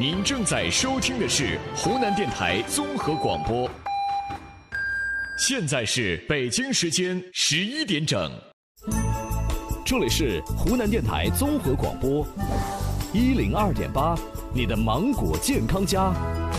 您正在收听的是湖南电台综合广播，现在是北京时间11点整。 这里是湖南电台综合广播102.8，你的芒果健康家。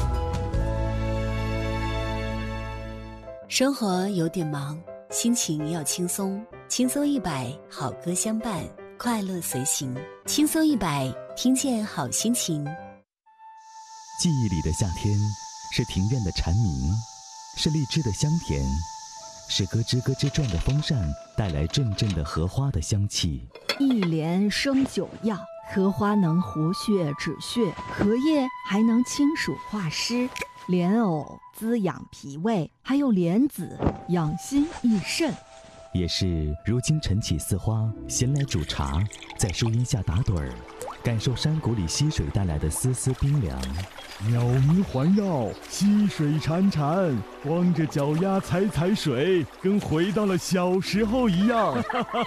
生活有点忙，心情要轻松，轻松100，好歌相伴，快乐随行。轻松100，听见好心情。 记忆里的夏天，是庭院的蝉鸣，是荔枝的香甜，是咯吱咯吱转的风扇带来阵阵的荷花的香气。 一莲生9药，荷花能活血止血，荷叶还能清暑化湿，莲藕滋养脾胃，还有莲子养心益肾。 也是如今晨起似花，闲来煮茶，在树荫下打盹儿，感受山谷里溪水带来的丝丝冰凉。 鸟鸣环绕，溪水潺潺，光着脚丫踩踩水，跟回到了小时候一样。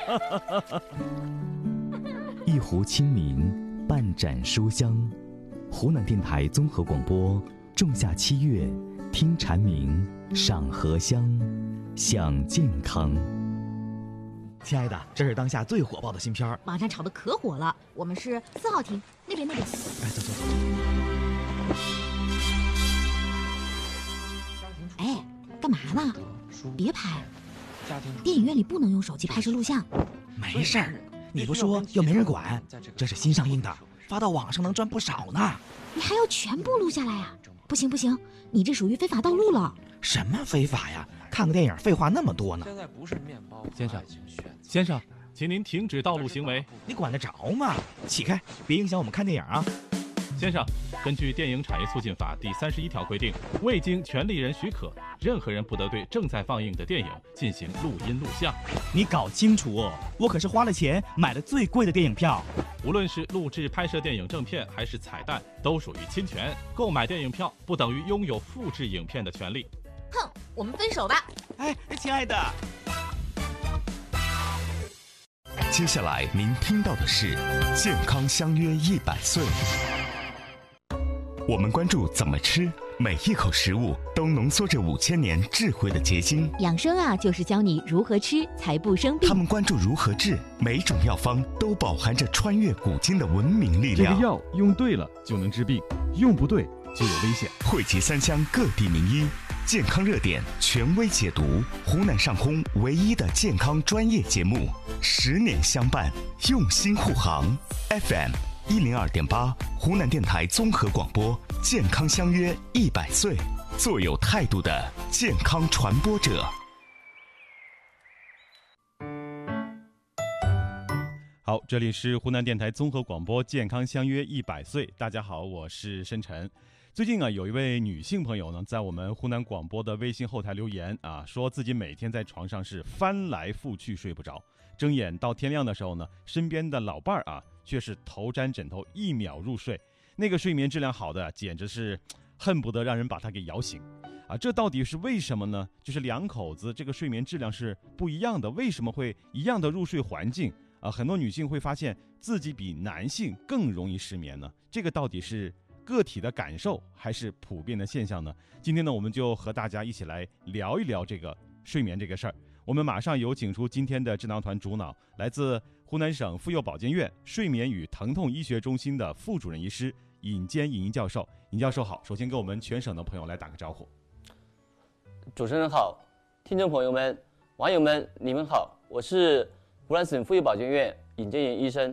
一壶清明，半盏书香。湖南电台综合广播，仲夏7月，听蝉鸣，赏荷香，享健康。 亲爱的，这是当下最火爆的新片， 网上炒得可火了。我们是4号厅那边。哎， 走。 哎，干嘛呢？别拍，电影院里不能用手机拍摄录像。 没事儿，你不说又没人管。这是新上映的，发到网上能赚不少呢。 你还要全部录下来啊？不行，你这属于非法盗录了。 什么非法呀？看个电影废话那么多呢。 现在不是面包。 先生，请您停止盗录行为。 你管得着吗？起开，别影响我们看电影啊。 先生，根据电影产业促进法第31条规定，未经权利人许可，任何人不得对正在放映的电影进行录音录像。 你搞清楚，我可是花了钱买了最贵的电影票。 无论是录制拍摄电影正片还是彩蛋，都属于侵权。购买电影票不等于拥有复制影片的权利。 哼，我们分手吧。 哎，亲爱的。 接下来您听到的是健康相约100岁。我们关注怎么吃，每一口食物都浓缩着5000年智慧的结晶。 养生啊，就是教你如何吃才不生病。 他们关注如何治，每种药方都饱含着穿越古今的文明力量。 这个药用对了就能治病，用不对就有危险。 汇集3湘各地名医，健康热点权威解读，湖南上空唯一的健康专业节目，10年相伴，用心护航。FM 102.8，湖南电台综合广播，健康相约100岁，做有态度的健康传播者。 好，这里是湖南电台综合广播，健康相约100岁。大家好，我是申晨。最近啊，有一位女性朋友呢，在我们湖南广播的微信后台留言啊，说自己每天在床上是翻来覆去睡不着，睁眼到天亮的时候呢，身边的老伴儿啊，却是头沾枕头1秒入睡，那个睡眠质量好的，简直是恨不得让人把他给摇醒啊！这到底是为什么呢？就是两口子这个睡眠质量是不一样的，为什么会一样的入睡环境啊？很多女性会发现自己比男性更容易失眠呢，这个到底是个体的感受还是普遍的现象呢？今天呢，我们就和大家一起来聊一聊这个睡眠这个事儿。我们马上有请出今天的智囊团主脑，来自湖南省妇幼保健院睡眠与疼痛医学中心的副主任医师尹坚尹教授。尹教授好，首先给我们全省的朋友来打个招呼。 主持人好，听众朋友们、网友们，你们好，我是湖南省妇幼保健院尹坚尹医生。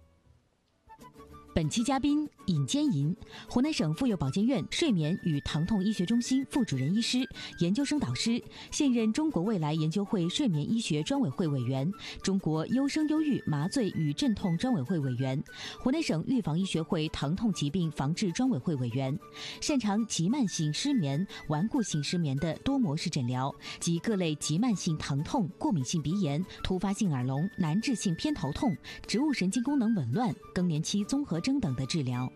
本期嘉宾尹坚尹，湖南省妇幼保健院睡眠与疼痛医学中心副主任医师、研究生导师，现任中国未来研究会睡眠医学专委会委员，中国优生优育麻醉与镇痛专委会委员，湖南省预防医学会疼痛疾病防治专委会委员，擅长急慢性失眠、顽固性失眠的多模式诊疗及各类急慢性疼痛、过敏性鼻炎、突发性耳聋、难治性偏头痛、植物神经功能紊乱、更年期综合征等的治疗。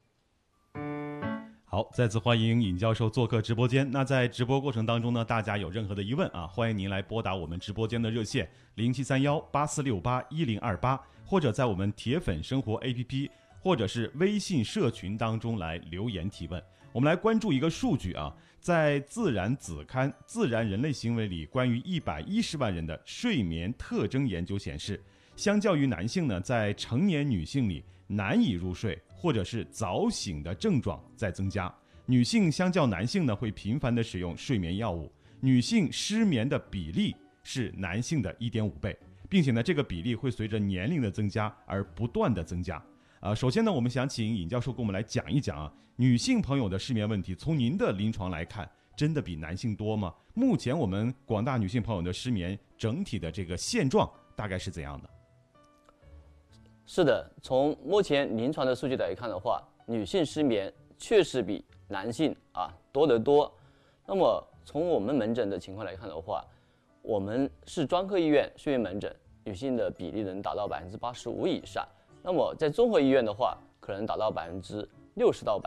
好，再次欢迎尹教授做客直播间。那在直播过程当中呢，大家有任何的疑问啊，欢迎您来拨打我们直播间的热线073184681028，或者在我们铁粉生活 APP 或者是微信社群当中来留言提问。我们来关注一个数据啊，在《自然》子刊《自然人类行为》里，关于110万人的睡眠特征研究显示，相较于男性呢，在成年女性里难以入睡或者是早醒的症状在增加。女性相较男性呢，会频繁地使用睡眠药物，女性失眠的比例是男性的1.5倍，并且呢，这个比例会随着年龄的增加而不断的增加。首先呢，我们想请尹教授跟我们来讲一讲啊，女性朋友的失眠问题，从您的临床来看，真的比男性多吗？目前我们广大女性朋友的失眠整体的这个现状大概是怎样的？ 是的，从目前临床的数据来看的话，女性失眠确实比男性多得多。那么从我们门诊的情况来看的话，我们是专科医院睡眠门诊，女性的比例能达到85%以上。那么在综合医院的话，可能达到60%到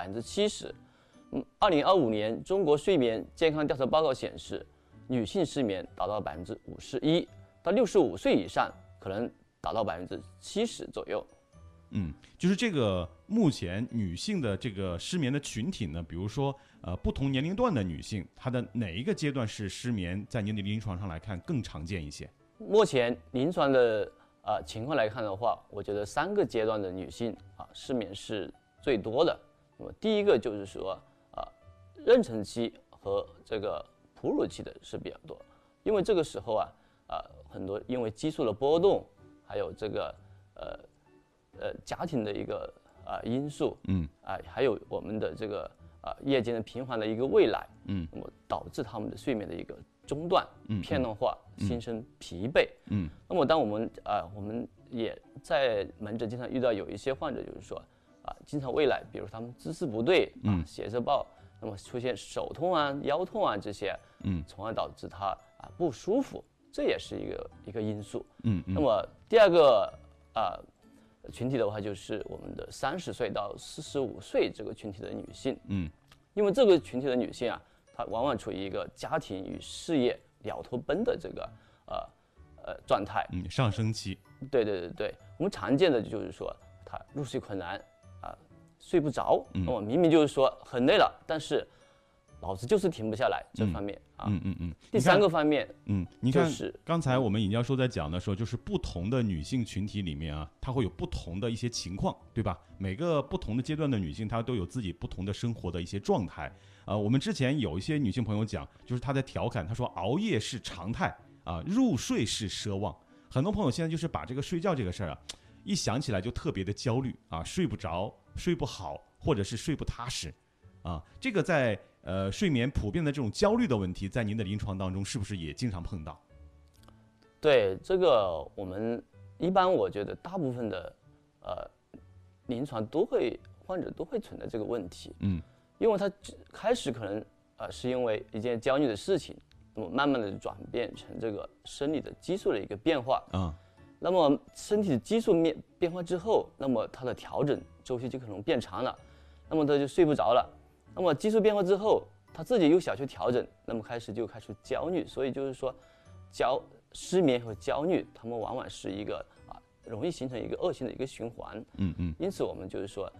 70%。2025年中国睡眠健康调查报告显示，女性失眠达到51%，到65岁以上可能达到70%左右。 就是这个目前女性的这个失眠的群体呢，比如说不同年龄段的女性，她的哪一个阶段是失眠，在您的临床上来看更常见一些？ 目前临床的情况来看的话，我觉得3个阶段的女性失眠是最多的。那么第一个就是说妊娠期和这个哺乳期的是比较多，因为这个时候很多因为激素的波动，还有这个家庭的一个因素，还有我们的这个夜间的频繁的一个喂奶，那么导致他们的睡眠的一个中断、片段化，心生疲惫。那么当我们也在门诊经常遇到有一些患者，就是说经常喂奶，比如他们姿势不对，斜着抱，那么出现手痛腰痛这些，从而导致他不舒服，这也是一个因素。那么第二个群体的话，就是我们的30岁到45岁这个群体的女性，因为这个群体的女性她往往处于一个家庭与事业两头奔的这个状态， 上升期。 对，我们常见的就是说她入睡困难睡不着，那么明明就是说很累了，但是脑子就是停不下来，这方面第3个方面， 你看，刚才我们尹教授在讲的时候，就是不同的女性群体里面她会有不同的一些情况，对吧？每个不同的阶段的女性，她都有自己不同的生活的一些状态。我们之前有一些女性朋友讲，就是她在调侃，她说熬夜是常态入睡是奢望。很多朋友现在就是把这个睡觉这个事儿一想起来就特别的焦虑睡不着、睡不好，或者是睡不踏实这个在睡眠普遍的这种焦虑的问题，在您的临床当中是不是也经常碰到？ 对，这个我们一般我觉得大部分的临床患者都会存在这个问题，因为他开始可能是因为一件焦虑的事情，那么慢慢的转变成这个生理的激素的一个变化那么身体的激素变化之后，那么它的调整周期就可能变长了，那么他就睡不着了。那么激素变化之后，他自己又想去调整，那么开始焦虑，所以就是说失眠和焦虑，他们往往是一个容易形成一个恶性的一个循环。因此我们就是说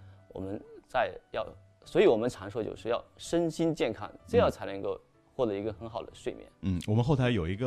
所以我们常说就是要身心健康，这样才能够获得一个很好的睡眠。 我们后台有一个